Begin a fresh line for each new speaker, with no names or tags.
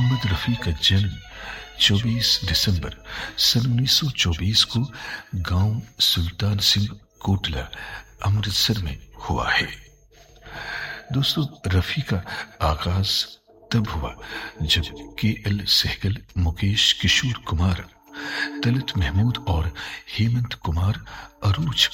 मोहम्मद रफ़ी का जन्म 24 दिसंबर सन 1924 को गांव सुल्तान सिंह कोटला अमृतसर में हुआ है। दोस्तों, रफ़ी का आगाज तब हुआ जब के.एल. सहगल, मुकेश किशोर कुमार, तलत महमूद और हेमंत कुमार अरूज